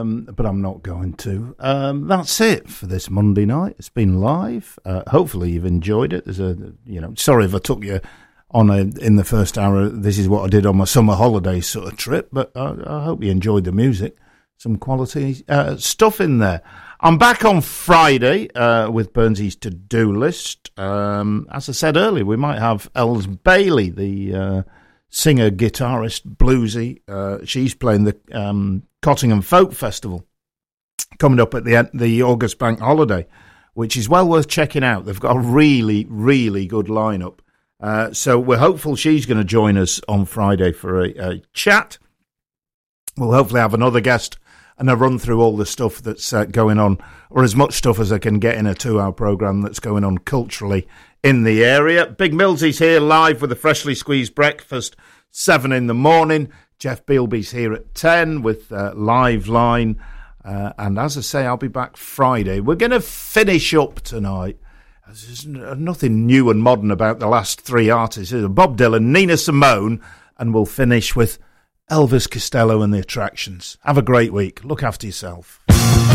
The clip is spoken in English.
but I'm not going to. That's it for this Monday night. It's been live. Hopefully you've enjoyed it. Sorry if I took you on in the first hour. This is what I did on my summer holiday sort of trip, but I hope you enjoyed the music. Some quality stuff in there. I'm back on Friday with Burnsy's to-do list. As I said earlier, we might have Els Bailey, the singer, guitarist, bluesy. She's playing the Cottingham Folk Festival coming up at the August Bank holiday, which is well worth checking out. They've got a really, really good lineup. So we're hopeful she's going to join us on Friday for a chat. We'll hopefully have another guest and I run through all the stuff that's going on, or as much stuff as I can get in a 2-hour programme that's going on culturally in the area. Big Millsy's here live with a freshly squeezed breakfast, 7 in the morning. Jeff Bealby's here at 10 with Live Line. And as I say, I'll be back Friday. We're going to finish up tonight. There's nothing new and modern about the last 3 artists. Bob Dylan, Nina Simone, and we'll finish with Elvis Costello and the Attractions. Have a great week. Look after yourself.